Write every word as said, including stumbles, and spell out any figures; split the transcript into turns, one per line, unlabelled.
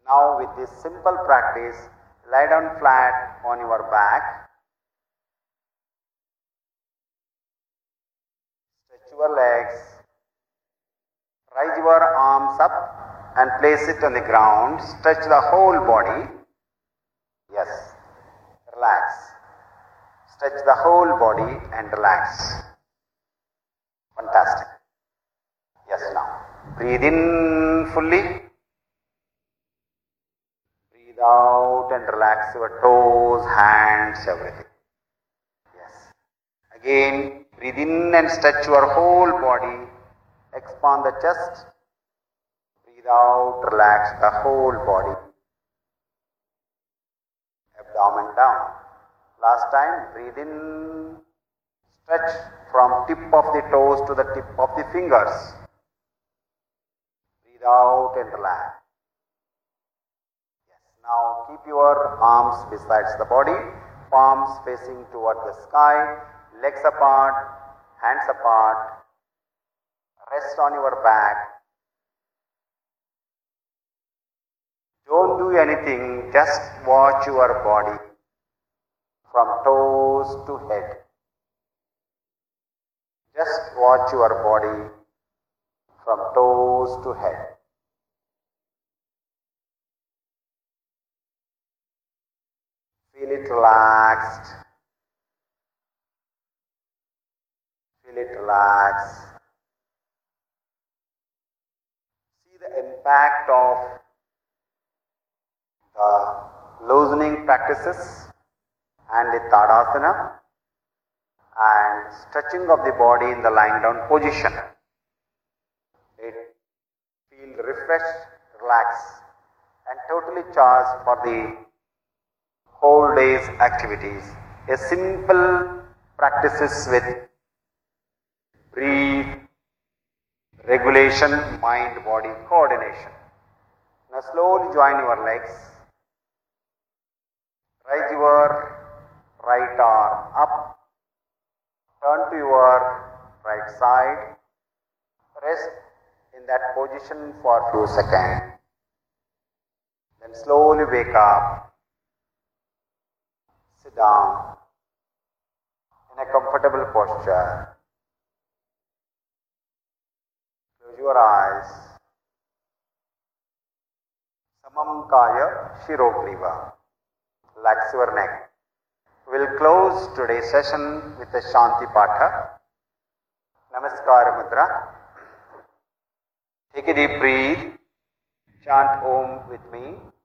Now with this simple practice, lie down flat on your back. Stretch your legs. Raise your arms up and place it on the ground. Stretch the whole body. Yes. Relax. Stretch the whole body and relax. Fantastic. Yes, now. Breathe in fully. Breathe out and relax your toes, hands, everything. Yes. Again, breathe in and stretch your whole body. Expand the chest. Breathe out, relax the whole body. Abdomen down. Last time, breathe in, stretch from tip of the toes to the tip of the fingers. Breathe out and relax. Yes. Now keep your arms besides the body, palms facing toward the sky, legs apart, hands apart. Rest on your back. Don't do anything, just watch your body from toes to head. Just watch your body from toes to head. Feel it relaxed. Feel it relaxed. See the impact of the loosening practices and the Tadasana and stretching of the body in the lying down position. It feel refreshed, relaxed and totally charged for the whole day's activities. A simple practices with breathe, regulation, mind-body coordination. Now slowly join your legs. Raise your right arm up. Turn to your right side. Rest in that position for a few seconds. Then slowly wake up. Sit down in a comfortable posture. Close your eyes. Samam Kaya Shirogriva. Relax your neck. We will close today's session with a Shanti Patha. Namaskara Mudra. Take a deep breath. Chant Om with me.